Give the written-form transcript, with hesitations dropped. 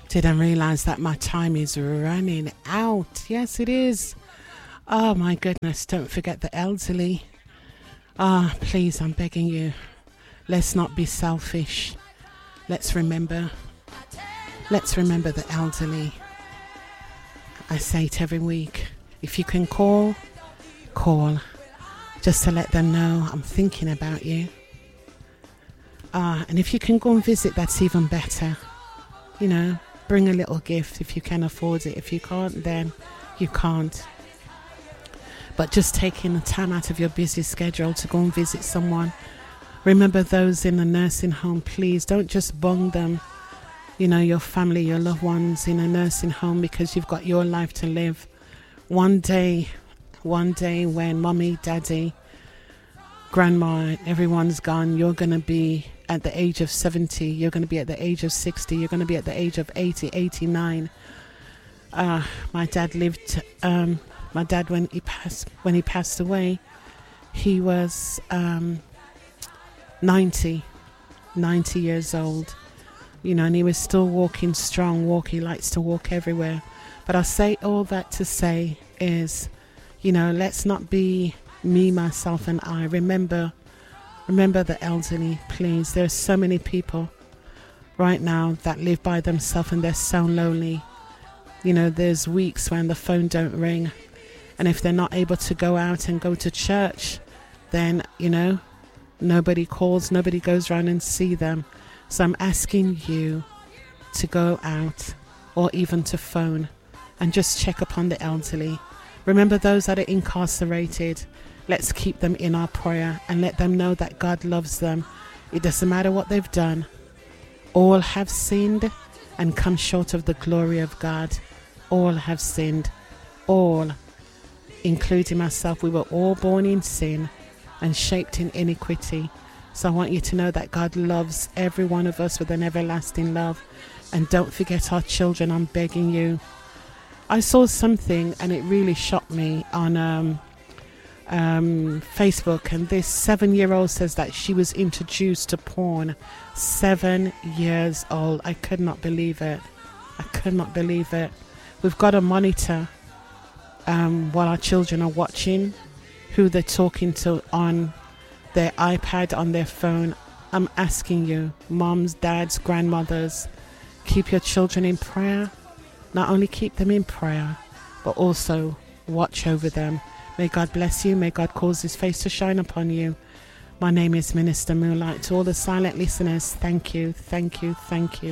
Didn't realize that my time is running out. Yes, it is. Oh my goodness, don't forget the elderly. Please, I'm begging you. Let's not be selfish. Let's remember the elderly. I say it every week. If you can call, just to let them know I'm thinking about you. And if you can go and visit, that's even better. You know, bring a little gift if you can afford it. If you can't, then you can't. But just taking the time out of your busy schedule to go and visit someone. Remember those in the nursing home, please don't just bung them, you know, your family, your loved ones in a nursing home, because you've got your life to live. One day when mommy, daddy, grandma, everyone's gone, you're going to be at the age of 70, you're going to be at the age of 60, you're going to be at the age of 80, 89. My dad when he passed away, he was 90 years old, you know, and he was still walking strong, he likes to walk everywhere. But I say all that to say is, you know, let's not be me, myself and I. Remember the elderly, please. There's so many people right now that live by themselves and they're so lonely. You know, there's weeks when the phone don't ring, and if they're not able to go out and go to church, then, you know, nobody calls, nobody goes around and see them. So I'm asking you to go out or even to phone and just check upon the elderly. Remember those that are incarcerated. Let's keep them in our prayer and let them know that God loves them. It doesn't matter what they've done. All have sinned and come short of the glory of God. All have sinned. All, including myself, we were all born in sin and shaped in iniquity. So I want you to know that God loves every one of us with an everlasting love. And don't forget our children, I'm begging you. I saw something and it really shocked me on Facebook, and this 7-year-old says that she was introduced to porn. 7 years old. I could not believe it. We've got to monitor while our children are watching, who they're talking to on their iPad, on their phone. I'm asking you, moms, dads, grandmothers, keep your children in prayer. Not only keep them in prayer, but also watch over them. May God bless you. May God cause his face to shine upon you. My name is Minister Moonlight. To all the silent listeners, thank you.